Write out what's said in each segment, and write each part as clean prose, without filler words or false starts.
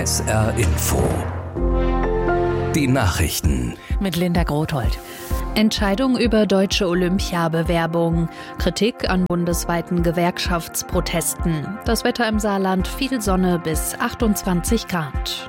SR Info. Die Nachrichten. Mit Linda Grothold. Entscheidung über deutsche Olympiabewerbung. Kritik an bundesweiten Gewerkschaftsprotesten. Das Wetter im Saarland: viel Sonne bis 28 Grad.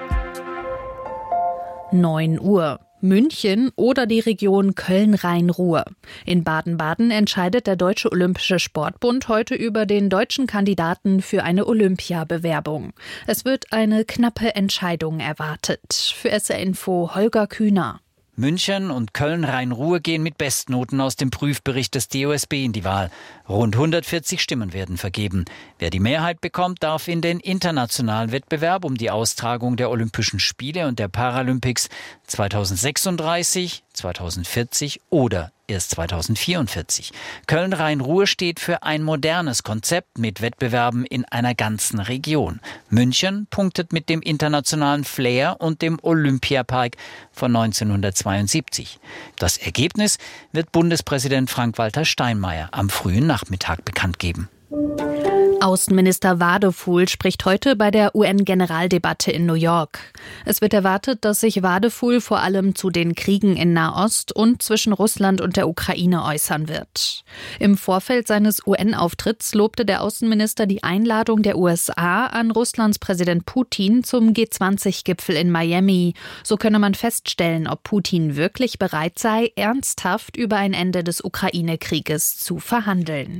9 Uhr. München oder die Region Köln-Rhein-Ruhr. In Baden-Baden entscheidet der Deutsche Olympische Sportbund heute über den deutschen Kandidaten für eine Olympiabewerbung. Es wird eine knappe Entscheidung erwartet. Für SR Info Holger Kühner. München und Köln-Rhein-Ruhr gehen mit Bestnoten aus dem Prüfbericht des DOSB in die Wahl. Rund 140 Stimmen werden vergeben. Wer die Mehrheit bekommt, darf in den internationalen Wettbewerb um die Austragung der Olympischen Spiele und der Paralympics 2036, 2040 oder erst 2044. Köln-Rhein-Ruhr steht für ein modernes Konzept mit Wettbewerben in einer ganzen Region. München punktet mit dem internationalen Flair und dem Olympiapark von 1972. Das Ergebnis wird Bundespräsident Frank-Walter Steinmeier am frühen Nachmittag bekannt geben. Außenminister Wadefuhl spricht heute bei der UN-Generaldebatte in New York. Es wird erwartet, dass sich Wadefuhl vor allem zu den Kriegen in Nahost und zwischen Russland und der Ukraine äußern wird. Im Vorfeld seines UN-Auftritts lobte der Außenminister die Einladung der USA an Russlands Präsident Putin zum G20-Gipfel in Miami. So könne man feststellen, ob Putin wirklich bereit sei, ernsthaft über ein Ende des Ukraine-Krieges zu verhandeln.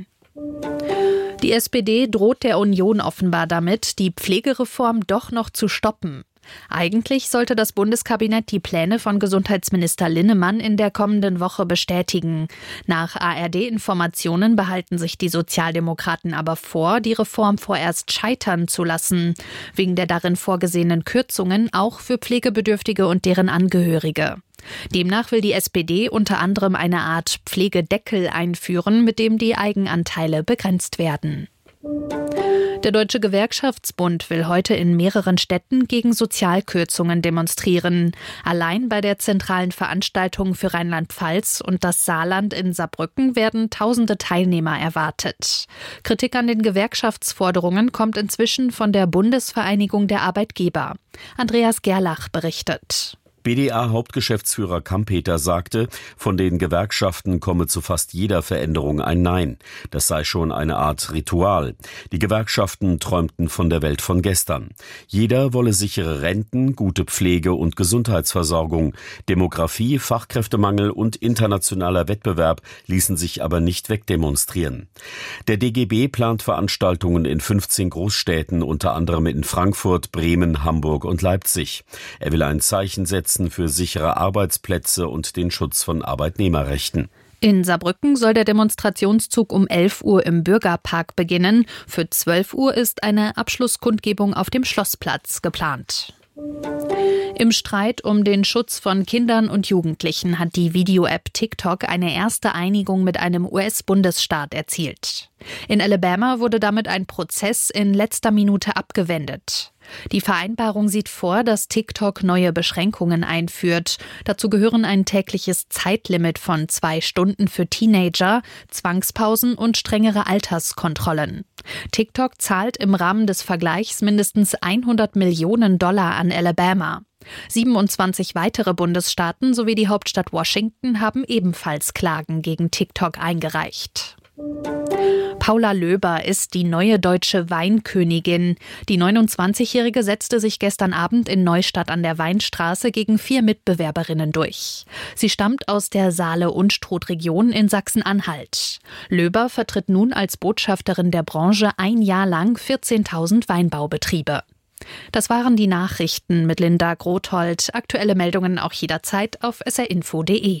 Die SPD droht der Union offenbar damit, die Pflegereform doch noch zu stoppen. Eigentlich sollte das Bundeskabinett die Pläne von Gesundheitsminister Linnemann in der kommenden Woche bestätigen. Nach ARD-Informationen behalten sich die Sozialdemokraten aber vor, die Reform vorerst scheitern zu lassen, wegen der darin vorgesehenen Kürzungen auch für Pflegebedürftige und deren Angehörige. Demnach will die SPD unter anderem eine Art Pflegedeckel einführen, mit dem die Eigenanteile begrenzt werden. Der Deutsche Gewerkschaftsbund will heute in mehreren Städten gegen Sozialkürzungen demonstrieren. Allein bei der zentralen Veranstaltung für Rheinland-Pfalz und das Saarland in Saarbrücken werden tausende Teilnehmer erwartet. Kritik an den Gewerkschaftsforderungen kommt inzwischen von der Bundesvereinigung der Arbeitgeber. Andreas Gerlach berichtet. BDA-Hauptgeschäftsführer Kampeter sagte, von den Gewerkschaften komme zu fast jeder Veränderung ein Nein. Das sei schon eine Art Ritual. Die Gewerkschaften träumten von der Welt von gestern. Jeder wolle sichere Renten, gute Pflege und Gesundheitsversorgung. Demografie, Fachkräftemangel und internationaler Wettbewerb ließen sich aber nicht wegdemonstrieren. Der DGB plant Veranstaltungen in 15 Großstädten, unter anderem in Frankfurt, Bremen, Hamburg und Leipzig. Er will ein Zeichen setzen für sichere Arbeitsplätze und den Schutz von Arbeitnehmerrechten. In Saarbrücken soll der Demonstrationszug um 11 Uhr im Bürgerpark beginnen. Für 12 Uhr ist eine Abschlusskundgebung auf dem Schlossplatz geplant. Im Streit um den Schutz von Kindern und Jugendlichen hat die Video-App TikTok eine erste Einigung mit einem US-Bundesstaat erzielt. In Alabama wurde damit ein Prozess in letzter Minute abgewendet. Die Vereinbarung sieht vor, dass TikTok neue Beschränkungen einführt. Dazu gehören ein tägliches Zeitlimit von 2 Stunden für Teenager, Zwangspausen und strengere Alterskontrollen. TikTok zahlt im Rahmen des Vergleichs mindestens $100 Millionen an Alabama. 27 weitere Bundesstaaten sowie die Hauptstadt Washington haben ebenfalls Klagen gegen TikTok eingereicht. Paula Löber ist die neue deutsche Weinkönigin. Die 29-Jährige setzte sich gestern Abend in Neustadt an der Weinstraße gegen 4 Mitbewerberinnen durch. Sie stammt aus der Saale-Unstrut-Region in Sachsen-Anhalt. Löber vertritt nun als Botschafterin der Branche ein Jahr lang 14.000 Weinbaubetriebe. Das waren die Nachrichten mit Linda Grothold. Aktuelle Meldungen auch jederzeit auf srinfo.de.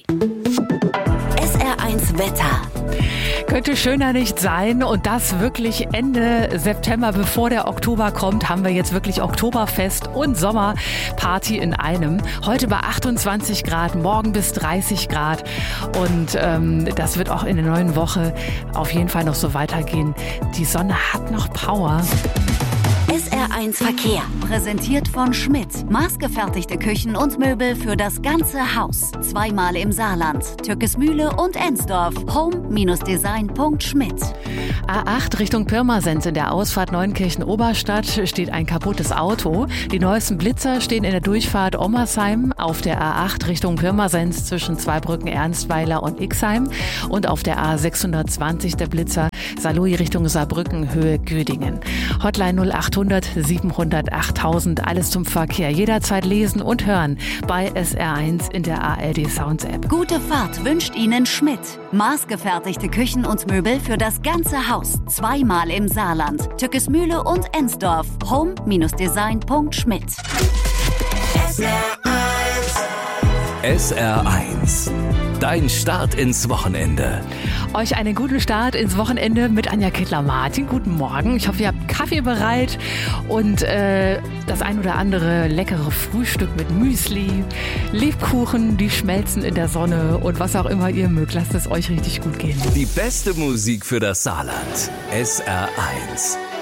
SR1 Wetter. Könnte schöner nicht sein, und das wirklich Ende September, bevor der Oktober kommt, haben wir jetzt wirklich Oktoberfest und Sommerparty in einem. Heute bei 28 Grad, morgen bis 30 Grad, und das wird auch in der neuen Woche auf jeden Fall noch so weitergehen. Die Sonne hat noch Power. SR1 SR1 Verkehr. Präsentiert von Schmidt. Maßgefertigte Küchen und Möbel für das ganze Haus. Zweimal im Saarland. Türkesmühle und Ensdorf. home-design.schmidt. A8 Richtung Pirmasens in der Ausfahrt Neunkirchen-Oberstadt steht ein kaputtes Auto. Die neuesten Blitzer stehen in der Durchfahrt Ommersheim, auf der A8 Richtung Pirmasens zwischen Zweibrücken Ernstweiler und Ixheim und auf der A620 der Blitzer Saarlouis Richtung Saarbrücken Höhe Gödingen. Hotline 0800 700 8000, alles zum Verkehr. Jederzeit lesen und hören bei SR1 in der ARD Sounds App. Gute Fahrt wünscht Ihnen Schmidt. Maßgefertigte Küchen und Möbel für das ganze Haus. Zweimal im Saarland. Türkesmühle und Ensdorf. home-design.schmidt. SR1. Dein Start ins Wochenende. Euch einen guten Start ins Wochenende mit Anja Kittler-Martin. Guten Morgen. Ich hoffe, ihr habt Kaffee bereit und das ein oder andere leckere Frühstück mit Müsli, Lebkuchen, die schmelzen in der Sonne und was auch immer ihr mögt. Lasst es euch richtig gut gehen. Die beste Musik für das Saarland. SR1.